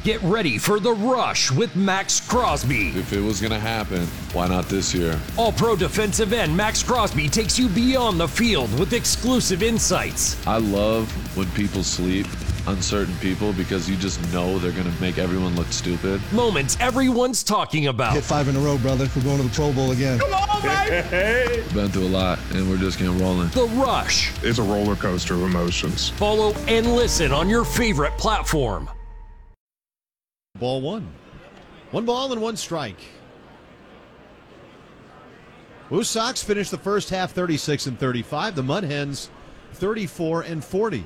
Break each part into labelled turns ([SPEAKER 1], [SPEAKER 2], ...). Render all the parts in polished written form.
[SPEAKER 1] Get ready for The Rush with Max Crosby.
[SPEAKER 2] If it was going to happen, why not this year?
[SPEAKER 1] All-pro defensive end Max Crosby takes you beyond the field with exclusive insights.
[SPEAKER 2] I love when people sleep on certain people because you just know they're going to make everyone look stupid.
[SPEAKER 1] Moments everyone's talking about.
[SPEAKER 3] Hit 5 in a row, brother. We're going to the Pro Bowl again.
[SPEAKER 4] Come on, baby!
[SPEAKER 2] Been through a lot, and we're just getting rolling.
[SPEAKER 1] The Rush.
[SPEAKER 4] It's a roller coaster of emotions.
[SPEAKER 1] Follow and listen on your favorite platform.
[SPEAKER 5] Ball one. 1 ball and 1 strike. Woo Sox finished the first half 36-35. The Mud Hens 34-40.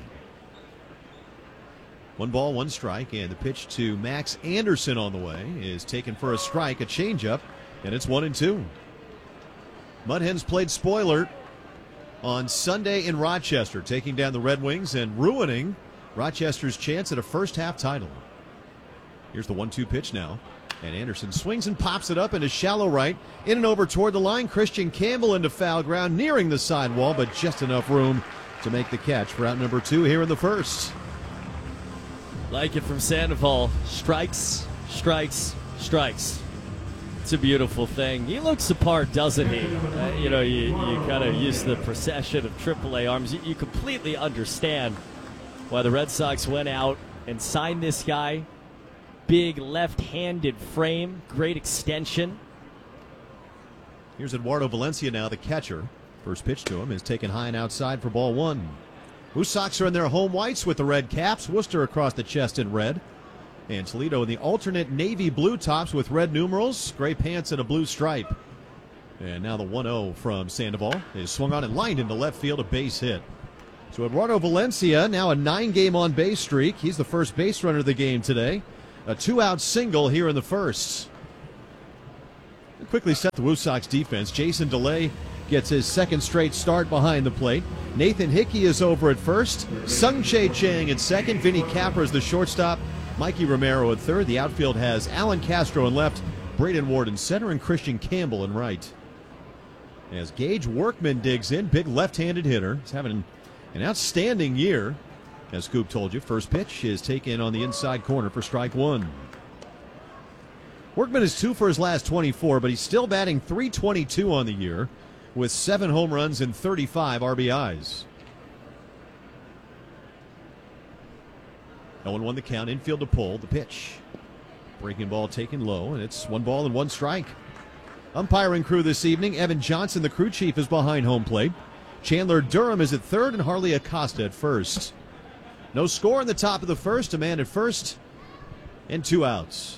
[SPEAKER 5] 1 ball, 1 strike, and the pitch to Max Anderson on the way is taken for a strike, a changeup, and it's 1-2. Mud Hens played spoiler on Sunday in Rochester, taking down the Red Wings and ruining Rochester's chance at a first half title. Here's the 1-2 pitch now. And Anderson swings and pops it up into shallow right. In and over toward the line. Christian Campbell into foul ground, nearing the sidewall, but just enough room to make the catch for out number 2 here in the first.
[SPEAKER 6] Like it from Sandoval. Strikes, strikes, strikes. It's a beautiful thing. He looks the part, doesn't he? You kind of use the procession of AAA arms. You completely understand why the Red Sox went out and signed this guy. Big left-handed frame, great extension.
[SPEAKER 5] Here's Eduardo Valencia now, the catcher. First pitch to him is taken high and outside for ball 1. Woo Sox are in their home whites with the red caps. Worcester across the chest in red. And Toledo in the alternate navy blue tops with red numerals, gray pants, and a blue stripe. And now the 1-0 from Sandoval is swung on and lined into left field, a base hit. So Eduardo Valencia, now a 9-game on-base streak. He's the first base runner of the game today. A 2-out single here in the first. Quickly set the Woo Sox defense. Jason DeLay gets his second straight start behind the plate. Nathan Hickey is over at first. Sung Chae Chang at second. Vinny Capra is the shortstop. Mikey Romero at third. The outfield has Alan Castro in left, Braden Ward in center, and Christian Campbell in right. As Gage Workman digs in, big left-handed hitter. He's having an outstanding year. As Scoop told you, first pitch is taken on the inside corner for strike 1. Workman is 2 for his last 24, but he's still batting .322 on the year with 7 home runs and 35 RBIs. 0-1 the count, infield to pull, the pitch. Breaking ball taken low, and it's 1 ball and 1 strike. Umpiring crew this evening, Evan Johnson, the crew chief, is behind home plate. Chandler Durham is at third, and Harley Acosta at first. No score in the top of the first, a man at first, and 2 outs.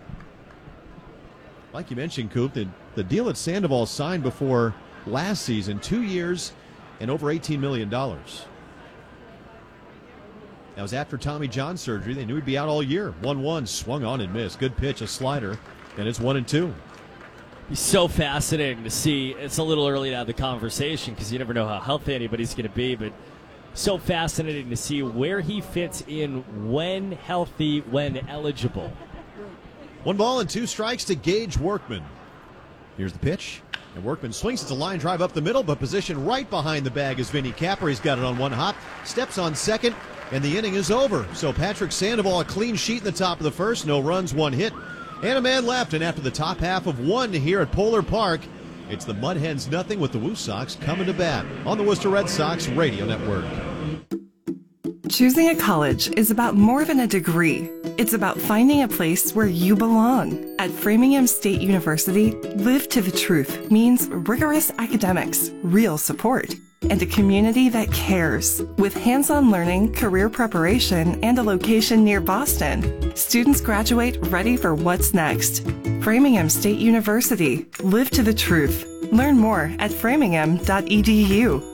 [SPEAKER 5] Like you mentioned, Coop, the deal that Sandoval signed before last season, 2 years and over $18 million. That was after Tommy John surgery. They knew he'd be out all year. 1-1, swung on and missed. Good pitch, a slider, and it's 1-2.
[SPEAKER 6] It's so fascinating to see. It's a little early to have the conversation because you never know how healthy anybody's going to be, but so fascinating to see where he fits in when healthy, when eligible.
[SPEAKER 5] 1 ball and 2 strikes to Gage Workman. Here's the pitch. And Workman swings. It's a line drive up the middle, but positioned right behind the bag is Vinny Capra. He's got it on 1 hop. Steps on second, and the inning is over. So Patrick Sandoval, a clean sheet in the top of the first. No runs, 1 hit, and a man left. And after the top half of 1 here at Polar Park, it's the Mud Hens nothing with the Woo Sox coming to bat on the Worcester Red Sox Radio Network.
[SPEAKER 7] Choosing a college is about more than a degree. It's about finding a place where you belong. At Framingham State University, Live to the Truth means rigorous academics, real support, and a community that cares. With hands-on learning, career preparation, and a location near Boston, students graduate ready for what's next. Framingham State University, Live to the Truth. Learn more at framingham.edu.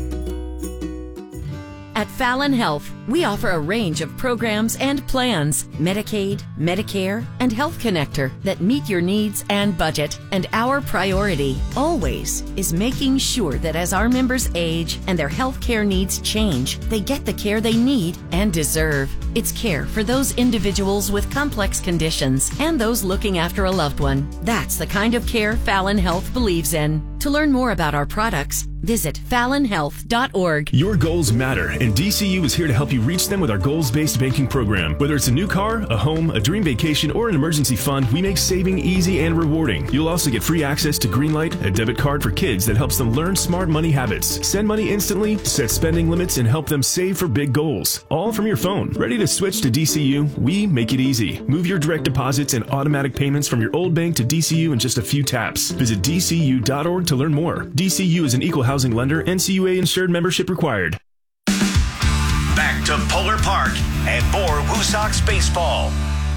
[SPEAKER 8] At Fallon Health, we offer a range of programs and plans, Medicaid, Medicare, and Health Connector that meet your needs and budget. And our priority, always, is making sure that as our members age and their health care needs change, they get the care they need and deserve. It's care for those individuals with complex conditions and those looking after a loved one. That's the kind of care Fallon Health believes in. To learn more about our products, Visit FallonHealth.org.
[SPEAKER 9] Your goals matter, and DCU is here to help you reach them with our goals-based banking program. Whether it's a new car, a home, a dream vacation, or an emergency fund, we make saving easy and rewarding. You'll also get free access to Greenlight, a debit card for kids that helps them learn smart money habits, send money instantly, set spending limits, and help them save for big goals. All from your phone. Ready to switch to DCU? We make it easy. Move your direct deposits and automatic payments from your old bank to DCU in just a few taps. Visit DCU.org to learn more. DCU is an equal housing lender, NCUA insured, membership required.
[SPEAKER 10] Back to Polar Park and more Woo Sox baseball.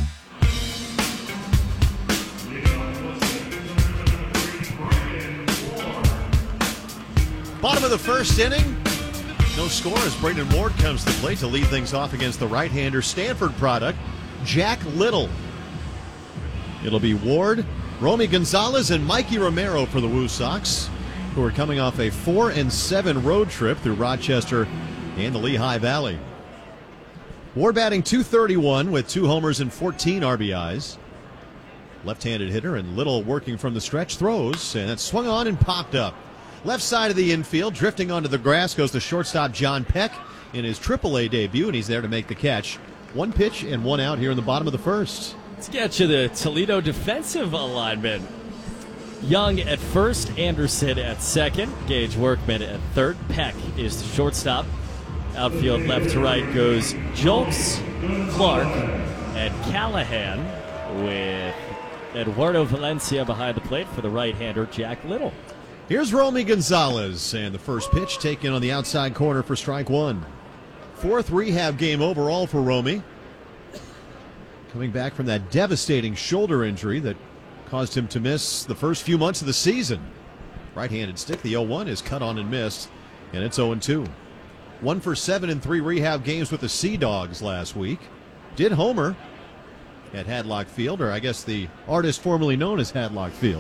[SPEAKER 5] Bottom of the first inning. No score as Brayden Ward comes to play to lead things off against the right-hander Stanford product, Jack Little. It'll be Ward, Romy Gonzalez, and Mikey Romero for the Woo Sox, who are coming off a 4-7 road trip through Rochester and the Lehigh Valley. Ward batting .231 with 2 homers and 14 RBIs. Left-handed hitter, and Little working from the stretch throws, and it's swung on and popped up. Left side of the infield, drifting onto the grass, goes the shortstop John Peck in his AAA debut, and he's there to make the catch. 1 pitch and 1 out here in the bottom of the first.
[SPEAKER 6] Let's get you the Toledo defensive alignment. Young at first, Anderson at second, Gage Workman at third, Peck is the shortstop. Outfield left to right goes Jolks, Clark, and Callahan, with Eduardo Valencia behind the plate for the right-hander Jack Little.
[SPEAKER 5] Here's Romy Gonzalez, and the first pitch taken on the outside corner for strike 1. 4th rehab game overall for Romy. Coming back from that devastating shoulder injury that caused him to miss the first few months of the season. Right-handed stick, the 0-1 is cut on and missed, and it's 0-2. 1 for 7 in 3 rehab games with the Sea Dogs last week. Did homer at Hadlock Field, or I guess the artist formerly known as Hadlock Field.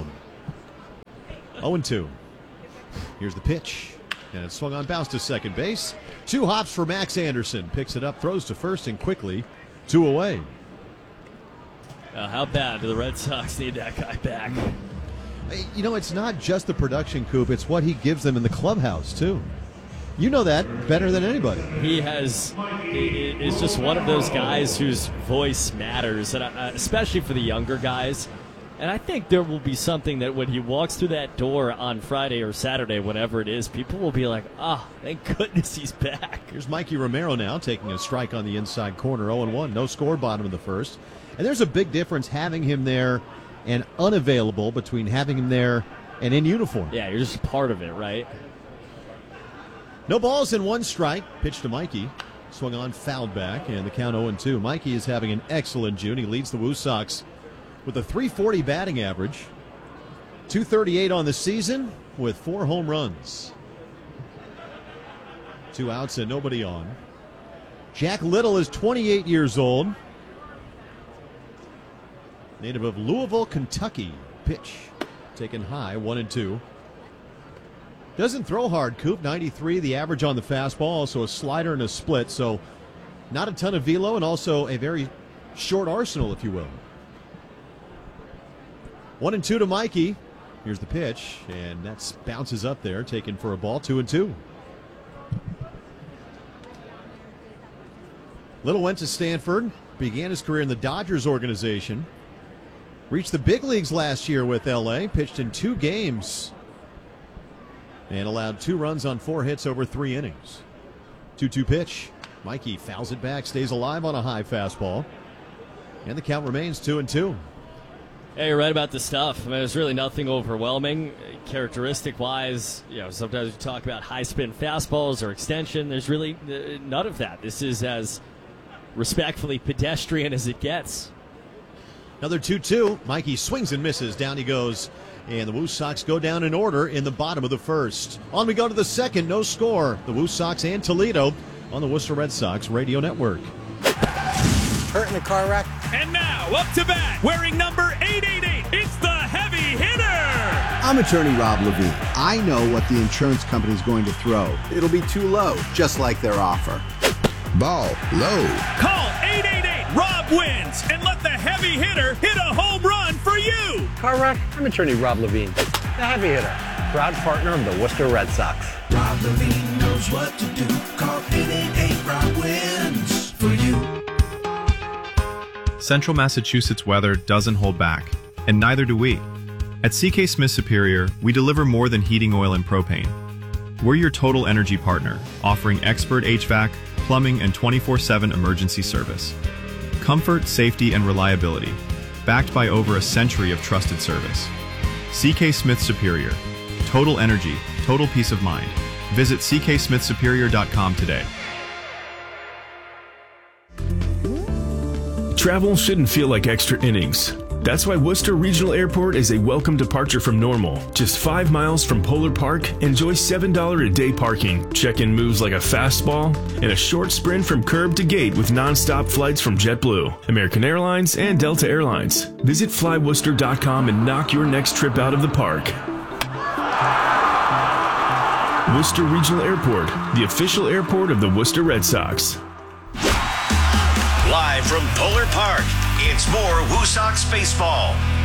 [SPEAKER 5] 0-2. Here's the pitch, and it's swung on, bounce to second base. 2 hops for Max Anderson. Picks it up, throws to first, and quickly 2 away.
[SPEAKER 6] How bad do the Red Sox need that guy back?
[SPEAKER 5] You know, it's not just the production, Coop. It's what he gives them in the clubhouse, too. You know that better than anybody.
[SPEAKER 6] He is just one of those guys whose voice matters, and especially for the younger guys. And I think there will be something that when he walks through that door on Friday or Saturday, whenever it is, people will be like, thank goodness he's back.
[SPEAKER 5] Here's Mikey Romero now taking a strike on the inside corner, 0-1. No score, bottom of the first. And there's a big difference having him there and unavailable between having him there and in uniform.
[SPEAKER 6] Yeah, you're just part of it, right?
[SPEAKER 5] No balls and 1 strike. Pitch to Mikey. Swung on, fouled back, and the count 0-2. Mikey is having an excellent June. He leads the Woo Sox with a .340 batting average, .238 on the season with 4 home runs. 2 outs and nobody on. Jack Little is 28 years old. Native of Louisville, Kentucky. Pitch taken high, 1-2. Doesn't throw hard, Coop. 93 the average on the fastball, also a slider and a split, so not a ton of velo and also a very short arsenal, if you will. 1-2 to Mikey. Here's the pitch, and that bounces up there, taken for a ball, 2-2. Little went to Stanford, began his career in the Dodgers organization, reached the big leagues last year with LA, pitched in 2 games, and allowed 2 runs on 4 hits over 3 innings. 2-2 pitch. Mikey fouls it back, stays alive on a high fastball, and the count remains 2-2.
[SPEAKER 6] Hey, you're right about the stuff. I mean, there's really nothing overwhelming characteristic-wise. You know, sometimes we talk about high-spin fastballs or extension. There's really none of that. This is as respectfully pedestrian as it gets.
[SPEAKER 5] Another 2-2. Mikey swings and misses. Down he goes. And the Woo Sox go down in order in the bottom of the first. On we go to the second. No score. The Woo Sox and Toledo on the Worcester Red Sox Radio Network.
[SPEAKER 11] Hurt in a car wreck.
[SPEAKER 12] And now, up to bat, wearing number 888, it's the heavy hitter!
[SPEAKER 13] I'm attorney Rob Levine. I know what the insurance company is going to throw. It'll be too low, just like their offer.
[SPEAKER 14] Ball low.
[SPEAKER 12] Call 888-ROB wins and let the heavy hitter hit a home run for you!
[SPEAKER 11] Car wreck? I'm attorney Rob Levine, the heavy hitter, proud partner of the Worcester Red Sox.
[SPEAKER 15] Rob Levine knows what to do. Call 888-ROB-WINS for you.
[SPEAKER 16] Central Massachusetts weather doesn't hold back, and neither do we. At CK Smith Superior, we deliver more than heating oil and propane. We're your total energy partner, offering expert HVAC, plumbing, and 24/7 emergency service. Comfort, safety, and reliability, backed by over a century of trusted service. CK Smith Superior. Total energy, total peace of mind. Visit cksmithsuperior.com today.
[SPEAKER 9] Travel shouldn't feel like extra innings. That's why Worcester Regional Airport is a welcome departure from normal. Just 5 miles from Polar Park, enjoy $7 a day parking, check-in moves like a fastball, and a short sprint from curb to gate with non-stop flights from JetBlue, American Airlines, and Delta Airlines. Visit flyworcester.com and knock your next trip out of the park. Worcester Regional Airport, the official airport of the Worcester Red Sox.
[SPEAKER 10] Live from Polar Park, it's more Woo Sox baseball.